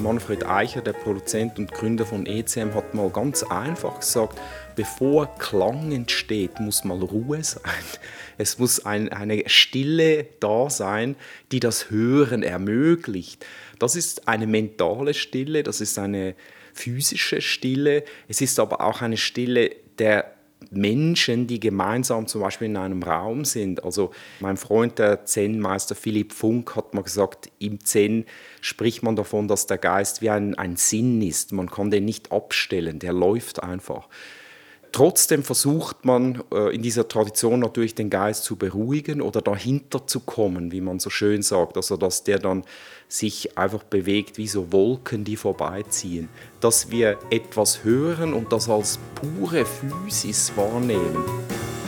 Manfred Eicher, der Produzent und Gründer von ECM, hat mal ganz einfach gesagt, bevor Klang entsteht, muss mal Ruhe sein. Es muss eine Stille da sein, die das Hören ermöglicht. Das ist eine mentale Stille, das ist eine physische Stille. Es ist aber auch eine Stille der Menschen, die gemeinsam zum Beispiel in einem Raum sind. Also mein Freund, der Zen-Meister Philipp Funk, hat mal gesagt, im Zen spricht man davon, dass der Geist wie ein Sinn ist. Man kann den nicht abstellen, der läuft einfach. Trotzdem versucht man in dieser Tradition natürlich den Geist zu beruhigen oder dahinter zu kommen, wie man so schön sagt. Also dass der dann sich einfach bewegt wie so Wolken, die vorbeiziehen. Dass wir etwas hören und das als pure Physis wahrnehmen.